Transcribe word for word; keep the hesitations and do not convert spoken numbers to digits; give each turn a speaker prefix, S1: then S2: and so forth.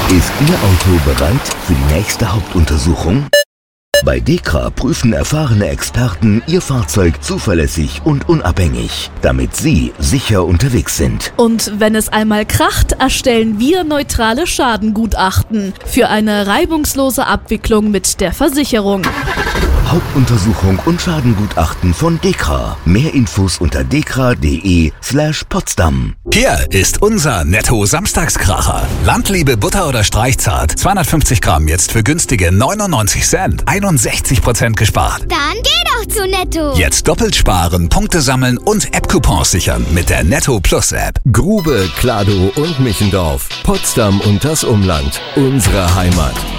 S1: Ist Ihr Auto bereit für die nächste Hauptuntersuchung? Bei DEKRA prüfen erfahrene Experten Ihr Fahrzeug zuverlässig und unabhängig, damit Sie sicher unterwegs sind.
S2: Und wenn es einmal kracht, erstellen wir neutrale Schadengutachten für eine reibungslose Abwicklung mit der Versicherung.
S1: Hauptuntersuchung und Schadengutachten von DEKRA. Mehr Infos unter dekra.de slash Potsdam.
S3: Hier ist unser Netto-Samstagskracher. Landliebe Butter oder Streichzart. zweihundertfünfzig Gramm jetzt für günstige neunundneunzig Cent. einundsechzig Prozent gespart.
S4: Dann geh doch zu Netto.
S3: Jetzt doppelt sparen, Punkte sammeln und App-Coupons sichern mit der Netto Plus App.
S5: Grube, Kladow und Michendorf. Potsdam und das Umland. Unsere Heimat.